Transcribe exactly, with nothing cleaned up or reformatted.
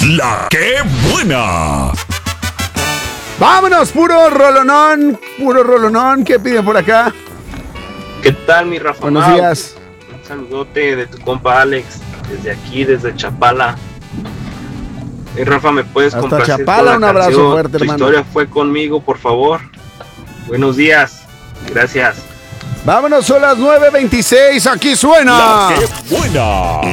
La que buena. Vámonos, puro rolonón, puro rolonón. ¿Qué piden por acá? ¿Qué tal, mi Rafa? Buenos Mau? días. Un saludote de tu compa Alex, desde aquí, desde Chapala. Y Rafa, ¿me puedes Hasta complacer Chapala, con la un abrazo canción fuerte, Tu hermano. historia fue conmigo, por favor? Buenos días. Gracias. Vámonos, son las nueve veintiséis. Aquí suena. La que buena.